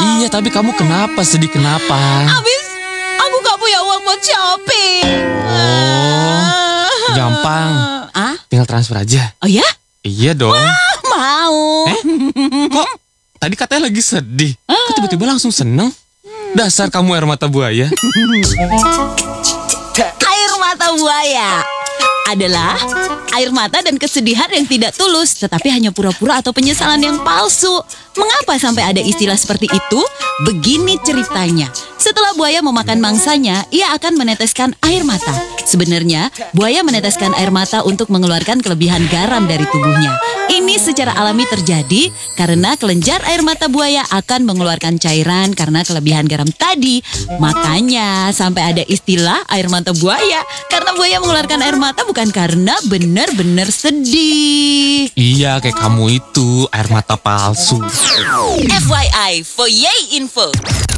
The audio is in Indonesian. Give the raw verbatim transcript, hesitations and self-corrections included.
Iya, tapi kamu kenapa sedih kenapa? Habis aku gak punya uang buat shopping. Oh, gampang. Ah? Tinggal transfer aja. Oh ya? Iya dong. Ah, mau. Eh? Kok tadi katanya lagi sedih? Kok tiba-tiba langsung seneng? Dasar kamu air mata buaya. Air mata buaya adalah air mata dan kesedihan yang tidak tulus, tetapi hanya pura-pura atau penyesalan yang palsu. Mengapa sampai ada istilah seperti itu? Begini ceritanya. Setelah buaya memakan mangsanya, ia akan meneteskan air mata. Sebenarnya, buaya meneteskan air mata untuk mengeluarkan kelebihan garam dari tubuhnya. Ini secara alami terjadi karena kelenjar air mata buaya akan mengeluarkan cairan karena kelebihan garam tadi. Makanya sampai ada istilah air mata buaya. Karena buaya mengeluarkan air mata bukan karena benar-benar sedih. Iya, kayak kamu itu air mata palsu. F Y I, for Yay Info.